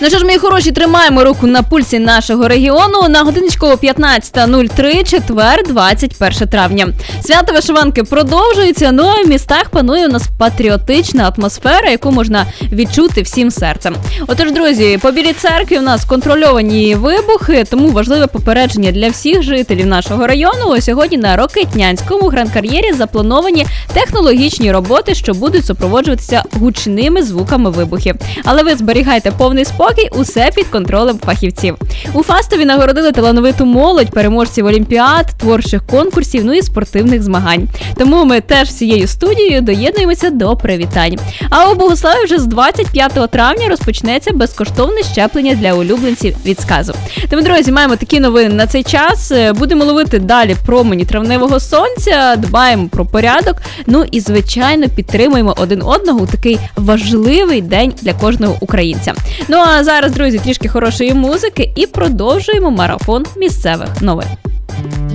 Ну що ж, мої хороші, тримаємо руку на пульсі нашого регіону. На годиночку 15:03, четвер, 21 травня. Свято вишиванки продовжується, ну а в містах панує у нас патріотична атмосфера, яку можна відчути всім серцем. Отож, друзі, по Білій церкві у нас контрольовані вибухи, тому важливе попередження для всіх жителів нашого району. Сьогодні на Рокитнянському гранд-кар'єрі заплановані технологічні роботи, що будуть супроводжуватися гучними звуками вибухів. Але ви зберігайте повний спокій, усе під контролем фахівців. У Фастові нагородили талановиту молодь, переможців олімпіад, творчих конкурсів, ну і спортивних змагань. Тому ми теж всією студією доєднуємося до привітань. А у Богославі вже з 25 травня розпочнеться безкоштовне щеплення для улюбленців від сказу. Тому, друзі, маємо такі новини на цей час. Будемо ловити далі промені травневого сонця, дбаємо про порядок, ну і, звичайно, підтримуємо один одного у такий важливий день для кожного українця. Ну а зараз, друзі, трішки хорошої музики і продовжуємо марафон місцевих новин.